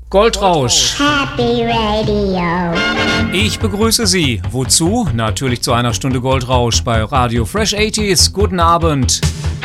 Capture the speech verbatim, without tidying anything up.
Goldrausch. Happy Radio. Ich begrüße Sie. Wozu? Natürlich zu einer Stunde Goldrausch bei Radio Fresh achtziger. Guten Abend.